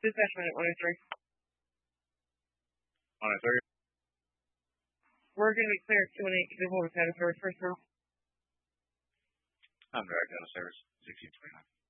Dispatchment at 103. 103. We're going to be clear at 218 to hold a status for first now. I'm direct out of service, 1629.